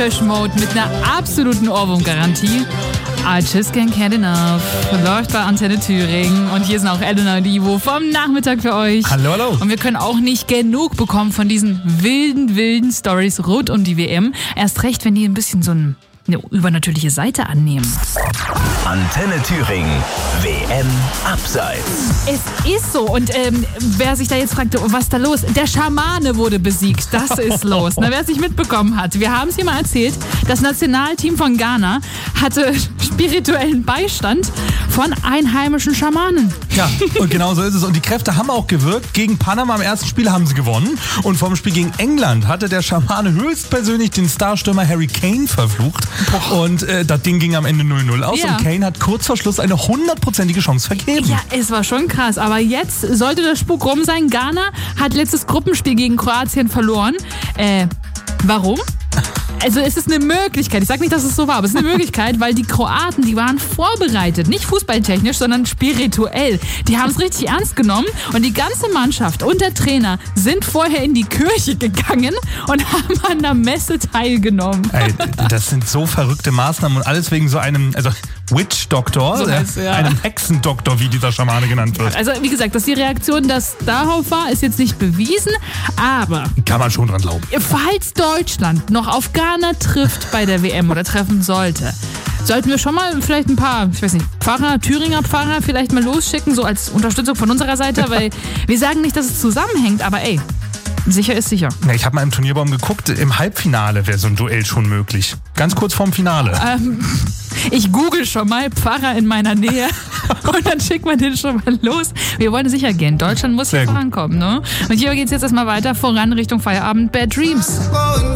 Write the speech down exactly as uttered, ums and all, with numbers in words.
Depeche Mode mit einer absoluten Ohrwurm-Garantie. I just can't get enough. Läuft bei Antenne Thüringen. Und hier sind auch Elena und Ivo vom Nachmittag für euch. Hallo, hallo. Und wir können auch nicht genug bekommen von diesen wilden, wilden Stories rund um die W M. Erst recht, wenn die ein bisschen so ein, eine übernatürliche Seite annehmen. Antenne Thüringen, W M Abseits. Es ist so. Und ähm, wer sich da jetzt fragt, was ist da los? Der Schamane wurde besiegt. Das ist los. Na, wer es nicht mitbekommen hat. Wir haben es hier mal erzählt. Das Nationalteam von Ghana hatte spirituellen Beistand von einheimischen Schamanen. Ja, und genau so ist es. Und die Kräfte haben auch gewirkt. Gegen Panama im ersten Spiel haben sie gewonnen. Und vom Spiel gegen England hatte der Schamane höchstpersönlich den Starstürmer Harry Kane verflucht. Und äh, das Ding ging am Ende null null aus. Ja. Und Kane hat kurz vor Schluss eine hundertprozentige Chance vergeben. Ja, es war schon krass. Aber jetzt sollte der Spuk rum sein. Ghana hat letztes Gruppenspiel gegen Kroatien verloren. Äh, warum? Also es ist eine Möglichkeit, ich sage nicht, dass es so war, aber es ist eine Möglichkeit, weil die Kroaten, die waren vorbereitet, nicht fußballtechnisch, sondern spirituell. Die haben es richtig ernst genommen und die ganze Mannschaft und der Trainer sind vorher in die Kirche gegangen und haben an der Messe teilgenommen. Ey, das sind so verrückte Maßnahmen und alles wegen so einem, also Witch-Doktor, So heißt, ja. einem Hexendoktor, wie dieser Schamane genannt wird. Also wie gesagt, dass die Reaktion das darauf war, ist jetzt nicht bewiesen, aber Kann man schon dran glauben. falls Deutschland noch auf Ghana trifft bei der W M oder treffen sollte, sollten wir schon mal vielleicht ein paar, ich weiß nicht, Pfarrer, Thüringer Pfarrer vielleicht mal losschicken, so als Unterstützung von unserer Seite, weil wir sagen nicht, dass es zusammenhängt, aber ey, sicher ist sicher. Ja, ich habe mal im Turnierbaum geguckt, im Halbfinale wäre so ein Duell schon möglich. Ganz kurz vorm Finale. Ähm, ich google schon mal Pfarrer in meiner Nähe und dann schickt man den schon mal los. Wir wollen sicher gehen. Deutschland muss Sehr hier gut. vorankommen, ne? Und hier geht's jetzt erstmal weiter voran Richtung Feierabend. Bad Dreams.